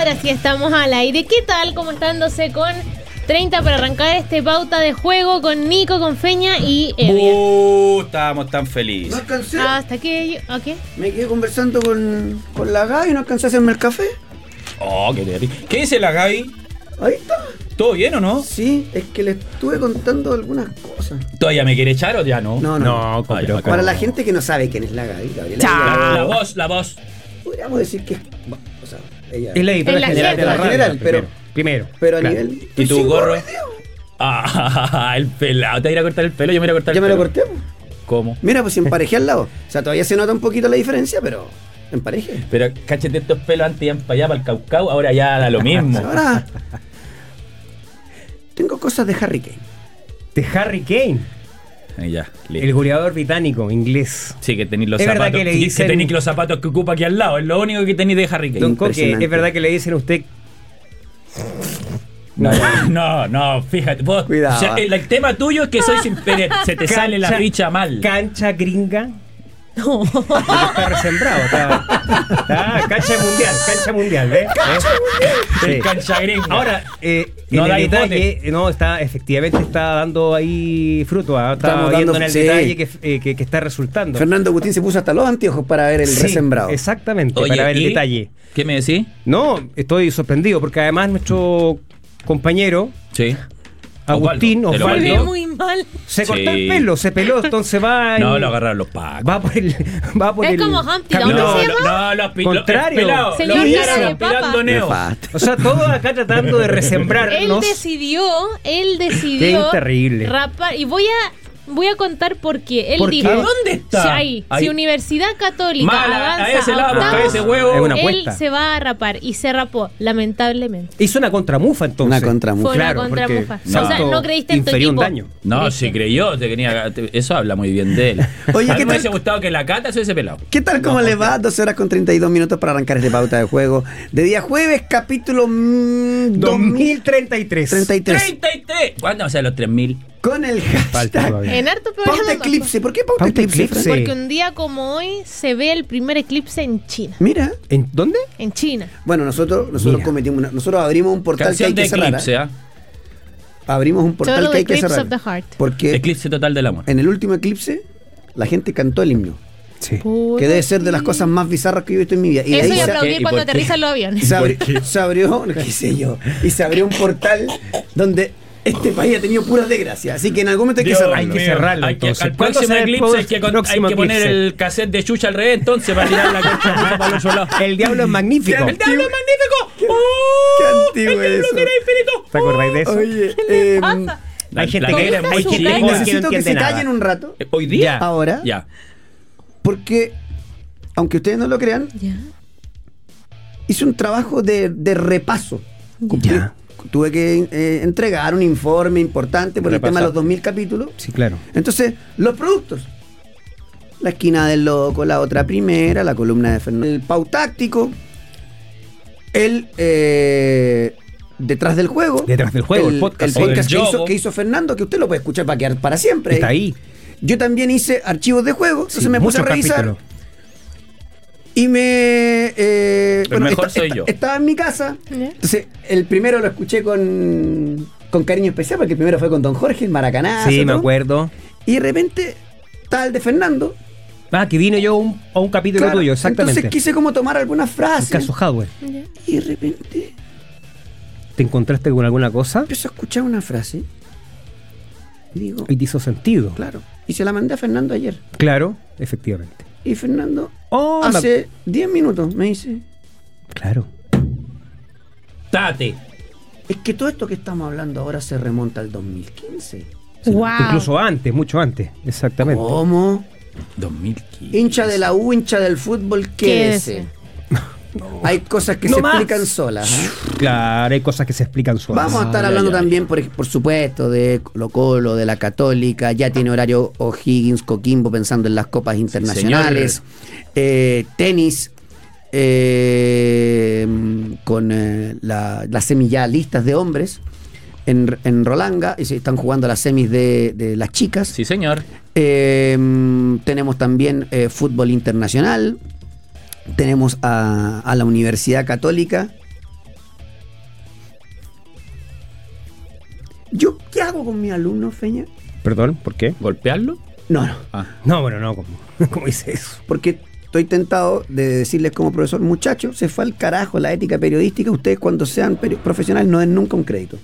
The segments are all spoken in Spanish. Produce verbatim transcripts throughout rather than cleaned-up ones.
Ahora sí estamos al aire. ¿Qué tal? ¿Cómo estándose con treinta para arrancar este pauta de juego con Nico, con Feña y Evia? Uh, estábamos tan felices. No alcancé. ¿Hasta qué? ¿A qué? Me quedé conversando con, con la Gaby y no alcancé a hacerme el café. Oh, qué terrible. ¿Qué dice la Gaby? Ahí está. ¿Todo bien o no? Sí, es que le estuve contando algunas cosas. ¿Todavía me quiere echar o ya no? No, no. No, Ay, pero Para la gente que no sabe quién es la Gaby, Gabriela. Chao. La voz, la voz. Podríamos decir que es. O sea, ella. es la editora Es la general de la jefa. radio. General, pero- primero. Pero a claro. nivel. ¿Y tu sin gorro? video. Ah, el pelado. ¿Te vas a ir a cortar el pelo? Yo me voy a ir a cortar Ya el me pelo. lo corté. pues. ¿Cómo? Mira, pues si emparejé al lado. O sea, todavía se nota un poquito la diferencia, pero emparejé. Pero cáchate estos pelos antes iban para allá, para el Caucao, ahora ya da lo mismo. Ahora. Tengo cosas de Harry Kane. De Harry Kane, Ahí ya, el listo. goleador británico inglés. Sí, que tenéis los Es verdad zapatos. que le que dicen- tenéis los zapatos que ocupa aquí al lado. Es lo único que tenéis de Harry Kane. Don Coque, Impresionante. es verdad que le dicen a usted. No, no, no, fíjate. Vos, Cuidado. o sea, el, el tema tuyo es que soy sin pere- se te sale la Cancha- richa mal. Cancha gringa. No. Porque está resembrado. Está, está cancha mundial, cancha mundial, ¿ves? ¿Eh? El Sí. cancha gringa. Ahora, eh, No en da el el detalle, no, está, efectivamente está dando ahí fruto, ¿ah? está Estamos viendo dando- en el sí. detalle que, eh, que, que está resultando. Fernando Gutín se puso hasta los anteojos para ver el Sí, resembrado. exactamente, Oye, para ver el ¿y? detalle. ¿Qué me decís? No, estoy sorprendido porque además nuestro compañero Sí. Agustín Osvaldo, te lo Osvaldo Se ve valgo. muy mal. se Sí. cortó el pelo, se peló, entonces va No, en- lo agarraron los pacos. va por el va por Es el como Humpty camino- Dumpty. No, se no, no, los pi- Contrario. los pelados, Señor los cara pelados de papa. pirando neo. Nefasto. O sea, todo acá tratando de Él resembrarnos. decidió, él decidió Qué terrible. rapar. Y voy a voy a contar por qué. Él ¿Por dijo, qué? ¿Dónde está? Si, ahí, Ahí. si Universidad Católica Mala, avanza a ese lado, octavos, busca ese huevo. Es una él apuesta. se va a rapar y se rapó, lamentablemente. Hizo una contramufa entonces. Una contramufa. Fue Claro, una porque contramufa. No. O sea, no creíste en tu infería un equipo. daño. No, Creíste. si creyó, te tenía, te- eso habla muy bien de él. Oye, a mí ¿qué me hubiese tal? gustado que la Cata se hubiese pelado. ¿Qué tal? ¿Cómo No, le porque- va? doce horas con treinta y dos minutos para arrancar este pauta de juego. De día jueves, capítulo mm, dos mil treinta y tres. treinta y tres. treinta y tres. ¿Cuándo? O sea, los tres mil. Con el Falta hashtag todavía. En harto programa Pauta pasó. Eclipse. ¿Por qué Pauta, Pauta Eclipse? Eclipse. Fran? Porque un día como hoy se ve el primer eclipse en China. Mira. ¿En dónde? En China. Bueno, nosotros, nosotros Mira. cometimos una, nosotros abrimos un portal Canción que hay de que cerrar. Eclipse, ¿eh? ¿ah? Abrimos un portal Total que hay que Eclipse cerrar. of the Heart. Porque Eclipse total del amor. en el último eclipse la gente cantó el himno. Sí. Que debe ser de las cosas más bizarras que yo he visto en mi vida. Y de Eso ahí y se, aplaudir ¿Y cuando por qué? aterrizan los aviones. se abrió, se abrió, qué sé yo, y se abrió un portal donde este país ha tenido puras desgracias. Así que en algún momento hay que Dios cerrarlo. Hay que mío. cerrarlo, Hay que- entonces. al ¿Cuándo próximo será el eclipse hay que, con- hay próximo que poner eclipse? el cassette de Chucha al revés, entonces para tirar la concha para el otro lado. El diablo es magnífico. ¡El diablo es magnífico! ¡Oh! qué antiguo ¡El diablo eso! tiene infinito! ¿Te acordáis de eso? Oye, ¿Qué eh, pasa? La, Hay gente la que- negra es hay muy gente chilena. que- no necesito que entiende se nada. callen un rato. Eh, ¿Hoy día? Ya. Ahora, Ya. porque, aunque ustedes no lo crean, Ya. hice un trabajo de, de repaso. Cumplí- Ya. Tuve que eh, entregar un informe importante por el Repasar. tema de los dos mil capítulos. Sí, claro. Entonces, los productos. La esquina del loco, la otra primera, la columna de Fernando. El pautáctico. El eh, detrás del juego. Detrás del juego, el podcast. El podcast El que hizo, yogo. que hizo Fernando, que usted lo puede escuchar para quedar para siempre. Está ahí. Yo también hice archivos de juego, entonces Sí, me puse a muchos revisar. capítulos. Y me. eh, El mejor soy yo. Estaba en mi casa. Ya. Entonces, el primero lo escuché con, con cariño especial, porque el primero fue con Don Jorge, el Maracaná. Sí, me acuerdo. Y de repente, estaba el de Fernando. Ah, que vino yo a un, a un capítulo Claro, tuyo, exactamente. Entonces quise como tomar algunas El frases. caso Hardware. Ya. Y de repente ¿Te encontraste con alguna cosa? empiezo a escuchar una frase. Y digo, Y te hizo sentido. claro. Y se la mandé a Fernando ayer. Claro, efectivamente. Y Fernando, Oh, me- hace diez minutos, me dice: Claro. Tate. es que todo esto que estamos hablando ahora se remonta al dos mil quince. Wow. Incluso antes, mucho antes. Exactamente. ¿Cómo? dos mil quince. Hincha de la U, hincha del fútbol, quédese. Quédese. Hay cosas que No se más. explican solas. ¿eh? Claro, hay cosas que se explican solas. Vamos a estar Ay, hablando ay, ay. también, por, por supuesto, de Colo Colo, de la Católica. Ya tiene horario O'Higgins, Coquimbo, pensando en las copas internacionales. Eh, tenis, eh, con eh, la- las semis ya listas de hombres en, en Rolanga. Y se están jugando las semis de, de las chicas. Sí, señor. Eh, tenemos también eh, fútbol internacional. Tenemos a, a la Universidad Católica hago con mis alumnos, Feña? Perdón, ¿por qué? ¿Golpearlo? No, no. Ah. No, bueno, no, ¿cómo, cómo dice eso? Porque estoy tentado de decirles como profesor, muchachos, se fue al carajo la ética periodística. Ustedes cuando sean peri- profesionales no den nunca un crédito.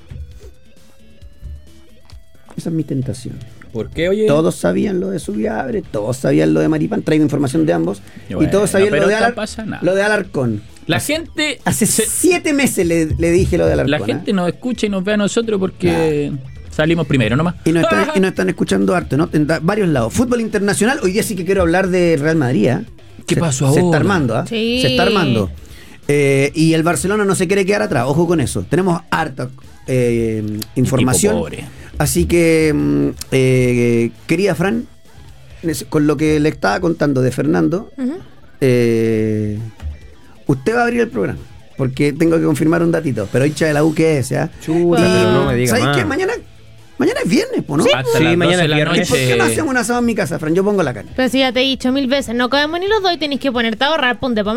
Esa es mi tentación. ¿Por qué, oye? Todos sabían lo de Subiabre, todos sabían lo de Maripán, traigo información de ambos, Y bueno, y todos sabían pero lo de, no Alar- pasa nada. lo de Alarcón. La gente... Hace se- siete meses le, le dije lo de Alarcón. La ¿eh? gente nos escucha y nos ve a nosotros porque salimos primero nomás. Y nos, están, y nos están escuchando harto, ¿no? En da- varios lados. Fútbol internacional, hoy día sí que quiero hablar de Real Madrid. ¿eh? ¿Qué Se- pasó Se está ahora? armando, ¿ah? Sí. Se está armando. Eh, y el Barcelona no se quiere quedar atrás, ojo con eso. Tenemos harta eh, información. Equipo pobre. Así que, mm, eh, querida Fran, es- con lo que le estaba contando de Fernando, Ujú. eh, usted va a abrir el programa. Porque tengo que confirmar un datito. Pero hincha de la U que es, ¿ya? Chuta, pero no me diga ¿Sabes más. qué? Mañana, mañana es viernes, ¿po, ¿no? Hasta Sí, las mañana doce de la es viernes. ¿Por qué no noche. hacemos un asado en mi casa, Fran? Yo pongo la carne. Pero si ya te he dicho mil veces, no cabemos ni los dos y tenéis que ponerte a ahorrar, ponte pa'